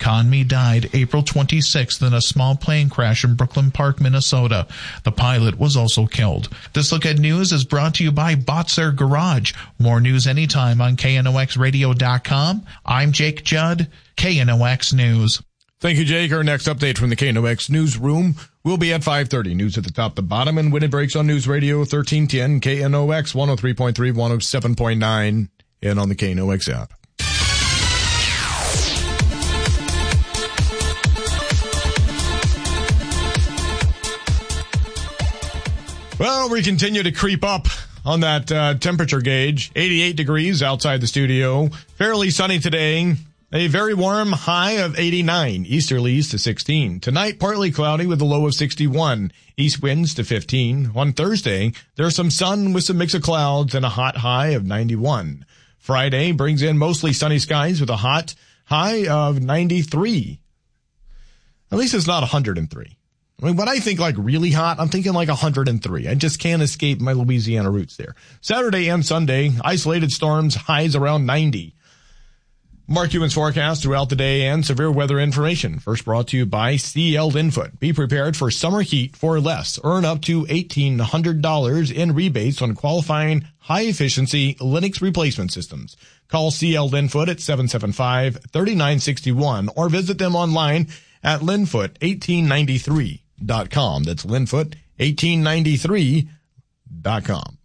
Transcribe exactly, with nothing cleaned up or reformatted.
Conmee died April twenty-sixth in a small plane crash in Brooklyn Park, Minnesota. The pilot was also killed. This Look at News is brought to you by Botzer Garage. More news anytime on K N O X radio dot com. I'm Jake Judd, K N O X News. Thank you, Jake. Our next update from the K N O X newsroom will be at five thirty. News at the top, the bottom, and when it breaks on News Radio thirteen ten, K N O X one oh three point three, one oh seven point nine, and on the K N O X app. Well, we continue to creep up on that uh, temperature gauge. eighty-eight degrees outside the studio. Fairly sunny today. A very warm high of eighty-nine. Easterlies to sixteen. Tonight, partly cloudy with a low of sixty-one. East winds to fifteen. On Thursday, there's some sun with some mix of clouds and a hot high of ninety-one. Friday brings in mostly sunny skies with a hot high of ninety-three. At least it's not one hundred three. I mean, when I think like really hot, I'm thinking like one hundred three. I just can't escape my Louisiana roots there. Saturday and Sunday, isolated storms, highs around ninety. Mark Cuban's forecast throughout the day and severe weather information. First brought to you by C L Linfoot. Be prepared for summer heat for less. Earn up to eighteen hundred dollars in rebates on qualifying high-efficiency Linux replacement systems. Call C L Linfoot at seven seven five, three nine six one or visit them online at linfoot eighteen ninety-three dot com. That's linfoot eighteen ninety-three dot com.